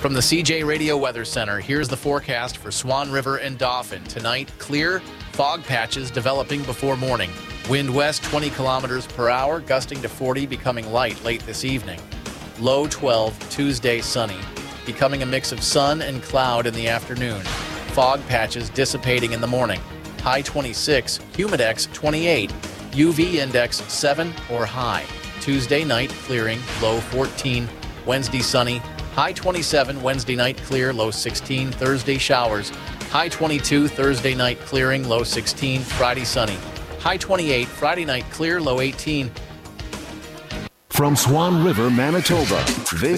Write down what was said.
From the CJ Radio Weather Center, here's the forecast for Swan River and Dauphin. Tonight, clear, fog patches developing before morning. Wind west 20 kilometers per hour, gusting to 40, becoming light late this evening. Low 12, Tuesday sunny, becoming a mix of sun and cloud in the afternoon. Fog patches dissipating in the morning. High 26, humidex 28, UV index 7 or high. Tuesday night clearing, low 14. Wednesday sunny, high 27. Wednesday night clear, low 16. Thursday showers, high 22. Thursday night clearing, low 16. Friday sunny, high 28. Friday night clear, low 18. From Swan River, Manitoba, this